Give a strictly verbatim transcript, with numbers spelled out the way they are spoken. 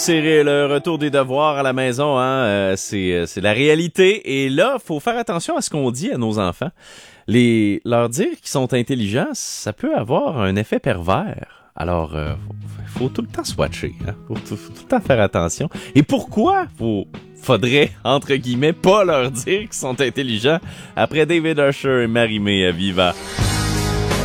C'est le retour des devoirs à la maison, hein. Euh, c'est, c'est la réalité. Et là, faut faire attention à ce qu'on dit à nos enfants. Les, leur dire qu'ils sont intelligents, ça peut avoir un effet pervers. Alors, euh, faut, faut tout le temps se watcher, hein. Faut tout, faut tout le temps faire attention. Et pourquoi faut, faudrait, entre guillemets, pas leur dire qu'ils sont intelligents? Après David Usher et Marie-Mé à Viva.